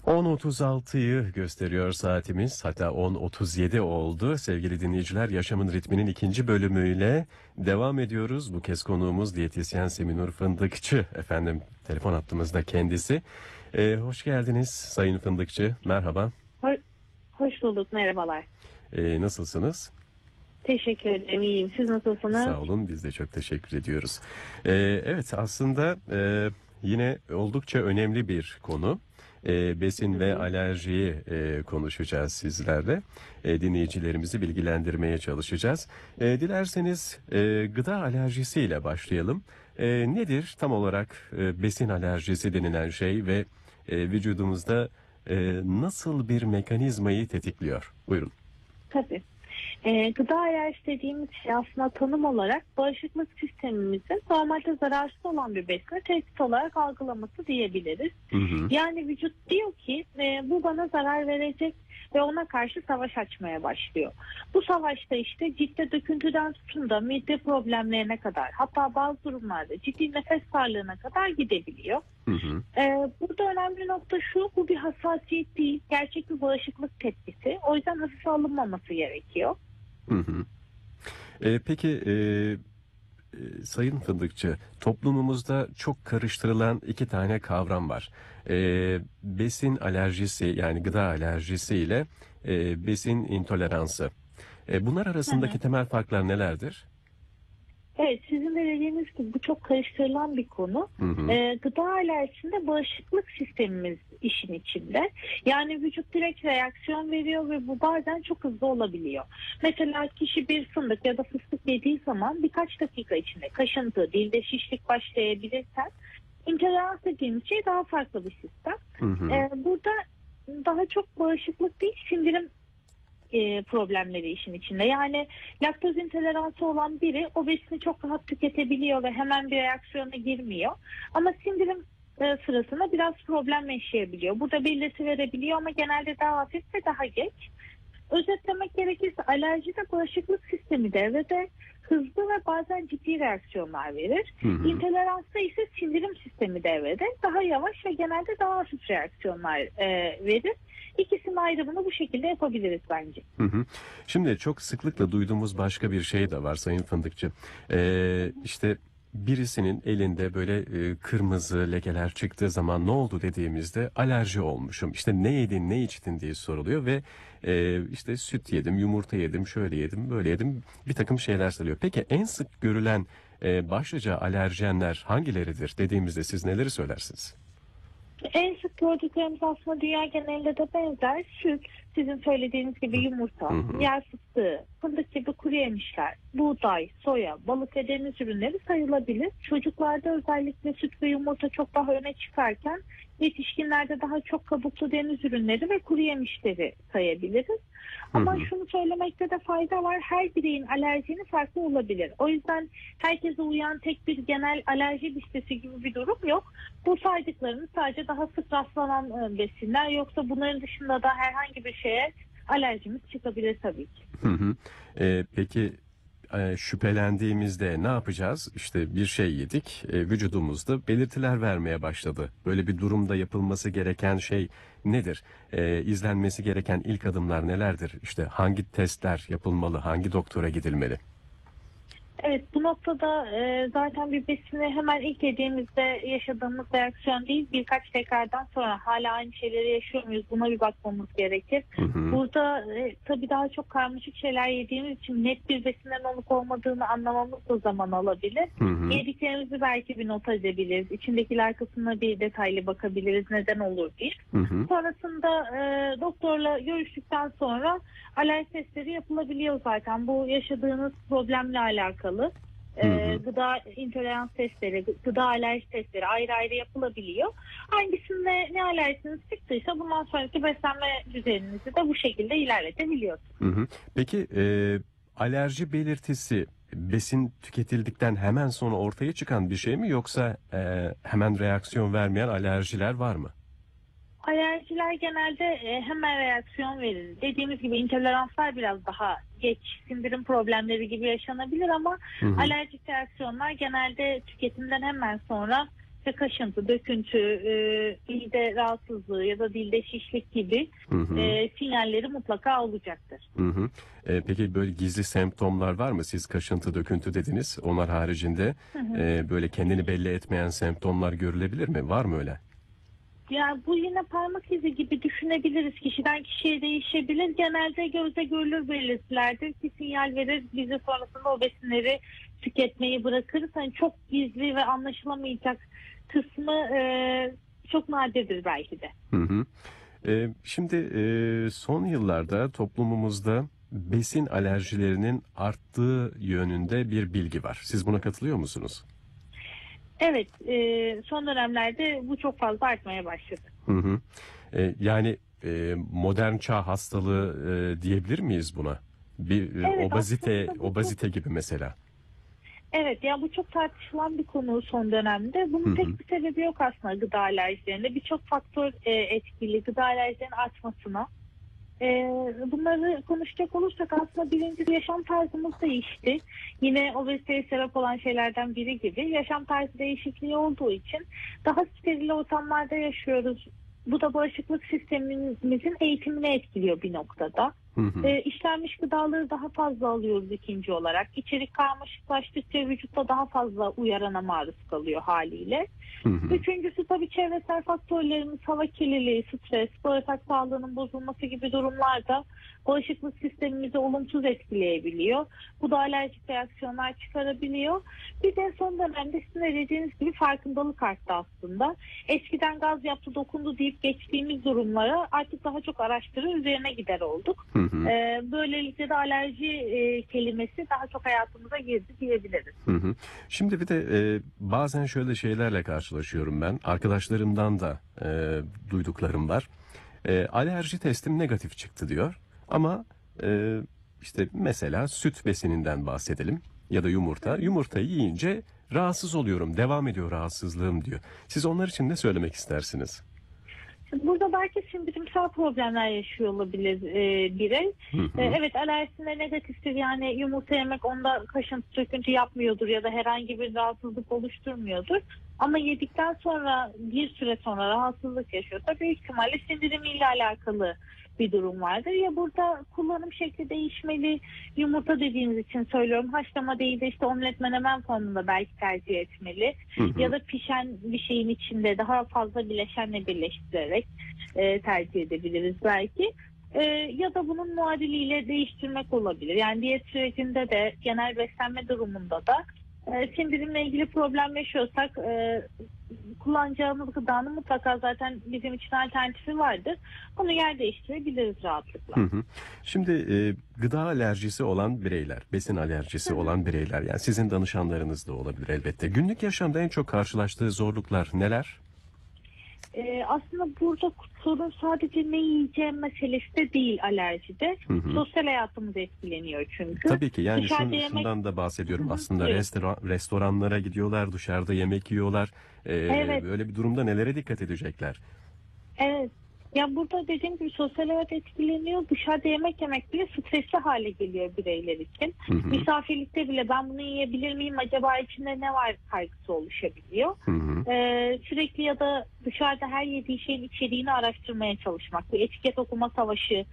10.36'yı gösteriyor saatimiz, hatta 10.37 oldu. Sevgili dinleyiciler, Yaşamın Ritmi'nin ikinci bölümüyle devam ediyoruz. Bu kez konuğumuz diyetisyen Seminur Fındıkçı efendim, telefon hattımızda kendisi. Hoş geldiniz Sayın Fındıkçı, merhaba. Hoş bulduk, merhabalar. Nasılsınız? Teşekkür ederim, iyiyim. Siz nasılsınız? Sağ olun, biz de çok teşekkür ediyoruz. Evet, aslında yine oldukça önemli bir konu. Besin ve alerjiyi konuşacağız sizlerle. Dinleyicilerimizi bilgilendirmeye çalışacağız. Dilerseniz gıda alerjisiyle başlayalım. Nedir tam olarak besin alerjisi denilen şey ve vücudumuzda nasıl bir mekanizmayı tetikliyor? Buyurun. Tabii. Gıda alerjisi dediğimiz şey aslında tanım olarak bağışıklık sistemimizin normalde zararsız olan bir besini tehdit olarak algılaması diyebiliriz. Yani vücut diyor ki bu bana zarar verecek ve ona karşı savaş açmaya başlıyor. Bu savaşta işte ciltte döküntüden tutun da mide problemlerine kadar, hatta bazı durumlarda ciddi nefes darlığına kadar gidebiliyor. Burada önemli nokta şu: bu bir hassasiyet değil, gerçek bir bağışıklık tepkisi. O yüzden hafife alınmaması gerekiyor. Peki Sayın Fındıkçı, toplumumuzda çok karıştırılan iki tane kavram var. Besin alerjisi, yani gıda alerjisi ile besin intoleransı. Bunlar arasındaki temel farklar nelerdir? Evet, sizin de dediğiniz gibi bu çok karıştırılan bir konu. Gıda alerjisinde bağışıklık sistemimiz işin içinde. Yani vücut direkt reaksiyon veriyor ve bu bazen çok hızlı olabiliyor. Mesela kişi bir fındık ya da fıstık yediği zaman birkaç dakika içinde kaşıntı, dilde şişlik başlayabilirken, intolerans dediğimiz şey daha farklı bir sistem. Burada daha çok bağışıklık değil, sindirim problemleri işin içinde. Yani laktoz intoleransı olan biri o besini çok rahat tüketebiliyor ve hemen bir reaksiyona girmiyor. Ama sindirim sırasında biraz problem yaşayabiliyor. Burada belirti verebiliyor ama genelde daha hafif ve daha geç. Özetlemek gerekirse alerjide bağışıklık sistemi devrede, hızlı ve bazen ciddi reaksiyonlar verir. İntoleransta ise sindirim sistemi devrede, daha yavaş ve genelde daha hafif reaksiyonlar verir. İkisinin ayrımını bu şekilde yapabiliriz bence. Şimdi çok sıklıkla duyduğumuz başka bir şey de var Sayın Fındıkçı. İşte birisinin elinde böyle kırmızı lekeler çıktığı zaman ne oldu dediğimizde alerji olmuşum, İşte ne yedin ne içtin diye soruluyor ve işte süt yedim, yumurta yedim, şöyle yedim, böyle yedim, bir takım şeyler söylüyor. Peki en sık görülen başlıca alerjenler hangileridir dediğimizde siz neleri söylersiniz? En sık gördüklerimiz aslında dünya genelinde de benzer. Süt, sizin söylediğiniz gibi yumurta, yer fıstığı, fındık gibi kuru yemişler, buğday, soya, balık ve deniz ürünleri sayılabilir. Çocuklarda özellikle süt ve yumurta çok daha öne çıkarken yetişkinlerde daha çok kabuklu deniz ürünleri ve kuru yemişleri sayabiliriz. Ama şunu söylemekte de fayda var: her bireyin alerjini farklı olabilir. O yüzden herkese uyan tek bir genel alerji listesi gibi bir durum yok. Bu saydıklarımız sadece daha sık rastlanan besinler, yoksa bunların dışında da herhangi bir şeye alerjimiz çıkabilir tabii ki. Peki şüphelendiğimizde ne yapacağız? İşte bir şey yedik, vücudumuzda belirtiler vermeye başladı. Böyle bir durumda yapılması gereken şey nedir? İzlenmesi gereken ilk adımlar nelerdir? İşte hangi testler yapılmalı, hangi doktora gidilmeli? Evet, bu noktada zaten bir besini hemen ilk yediğimizde yaşadığımız reaksiyon değil, birkaç tekrardan sonra hala aynı şeyleri yaşıyor muyuz, buna bir bakmamız gerekir. Burada tabii daha çok karmaşık şeyler yediğimiz için net bir besinden olup olmadığını anlamamız da zaman alabilir. Yediklerimizi belki bir not edebiliriz, içindekiler kısmına bir detaylı bakabiliriz, neden olur diye. Sonrasında doktorla görüştükten sonra alerji testleri yapılabiliyor zaten. Bu yaşadığınız problemle alakalı. Gıda intolerans testleri, gıda alerji testleri ayrı ayrı yapılabiliyor. Hangisinde ne alerjiniz çıktıysa bundan sonraki beslenme düzeninizi de bu şekilde ilerletebiliyorsunuz. Peki alerji belirtisi besin tüketildikten hemen sonra ortaya çıkan bir şey mi, yoksa hemen reaksiyon vermeyen alerjiler var mı? Alerjiler genelde hemen reaksiyon verir. Dediğimiz gibi intoleranslar biraz daha geç, sindirim problemleri gibi yaşanabilir ama alerjik reaksiyonlar genelde tüketimden hemen sonra işte kaşıntı, döküntü, mide rahatsızlığı ya da dilde şişlik gibi sinyalleri mutlaka olacaktır. Hı hı. Peki böyle gizli semptomlar var mı? Siz kaşıntı, döküntü dediniz. Onlar haricinde Hı hı. böyle kendini belli etmeyen semptomlar görülebilir mi? Var mı öyle? Ya bu yine parmak izi gibi düşünebiliriz. Kişiden kişiye değişebilir. Genelde gözle görülür belirtilerdir. Bir sinyal verir. Biz de sonrasında o besinleri tüketmeyi bırakırız. Hani çok gizli ve anlaşılamayacak kısmı çok nadirdir belki de. Hı hı. Şimdi son yıllarda toplumumuzda besin alerjilerinin arttığı yönünde bir bilgi var. Siz buna katılıyor musunuz? Evet, son dönemlerde bu çok fazla artmaya başladı. Hı hı. Yani modern çağ hastalığı diyebilir miyiz buna? Bir Evet, obezite, aslında bu çok obezite gibi mesela. Evet, ya bu çok tartışılan bir konu son dönemde. Hı Bunun hı. tek bir sebebi yok aslında gıda alerjilerinde. Birçok faktör etkili gıda alerjilerinin artmasına. Bunları konuşacak olursak aslında birinci yaşam tarzımız değişti. Yine obeziteye sebep olan şeylerden biri gibi yaşam tarzı değişikliği olduğu için daha steril ortamlarda yaşıyoruz. Bu da bağışıklık sistemimizin eğitimini etkiliyor bir noktada. Hı hı. İşlenmiş gıdaları daha fazla alıyoruz ikinci olarak. İçerik karmaşıklaştıkça vücutta daha fazla uyarana maruz kalıyor haliyle. Hı hı. Üçüncüsü tabii çevresel faktörlerimiz, hava kirliliği, stres, bağırsak sağlığının bozulması gibi durumlarda bağışıklık sistemimizi olumsuz etkileyebiliyor. Bu da alerjik reaksiyonlar çıkarabiliyor. Bir de son dönemde sizin de dediğiniz gibi farkındalık arttı aslında. Eskiden gaz yaptı, dokundu deyip geçtiğimiz durumlara artık daha çok araştırır, üzerine gider olduk. Hı hı. Böylelikle de alerji kelimesi daha çok hayatımıza girdi diyebiliriz. Hı hı. Şimdi bir de bazen şöyle şeylerle karşılaşıyorum ben. Arkadaşlarımdan da duyduklarım var. Alerji testim negatif çıktı diyor. Ama işte mesela süt besininden bahsedelim ya da yumurta. Yumurtayı yiyince rahatsız oluyorum, devam ediyor rahatsızlığım diyor. Siz onlar için ne söylemek istersiniz? Şimdi burada belki sindirimsel problemler yaşıyor olabilir birey. Hı hı. Evet, alerjisinde negatiftir, yani yumurta yemek onda kaşıntı söküntü yapmıyordur ya da herhangi bir rahatsızlık oluşturmuyordur. Ama yedikten sonra bir süre sonra rahatsızlık yaşıyorsa büyük ihtimalle sindirimiyle alakalı bir durum vardır. Ya burada kullanım şekli değişmeli. Yumurta dediğimiz için söylüyorum. Haşlama değil de işte omlet menemen formunda belki tercih etmeli. Hı hı. Ya da pişen bir şeyin içinde daha fazla bileşenle birleştirerek tercih edebiliriz belki. Ya da bunun muadiliyle değiştirmek olabilir. Yani diyet sürecinde de genel beslenme durumunda da sindirimle ilgili problem yaşıyorsak kullanacağımız gıdanın mutlaka zaten bizim için alternatifi vardır. Bunu yer değiştirebiliriz rahatlıkla. Hı hı. Şimdi gıda alerjisi olan bireyler, besin alerjisi olan bireyler, yani sizin danışanlarınız da olabilir elbette. Günlük yaşamda en çok karşılaştığı zorluklar neler? Aslında burada sorun sadece ne yiyeceğim meselesi de değil alerjide. Hı hı. Sosyal hayatımız etkileniyor çünkü. Tabii ki, yani Dışarıda yemek... şundan da bahsediyorum Hı hı, aslında. buyurun. Restoranlara gidiyorlar, dışarıda yemek yiyorlar. Evet. Böyle bir durumda nelere dikkat edecekler? Evet. Ya burada dediğim gibi sosyal hayat etkileniyor. Dışarıda yemek yemek bile stresli hale geliyor bireyler için. Hı hı. Misafirlikte bile ben bunu yiyebilir miyim, acaba içinde ne var kaygısı oluşabiliyor. Hı hı. Sürekli ya da dışarıda her yediği şeyin içeriğini araştırmaya çalışmak. Bir etiket okuma savaşı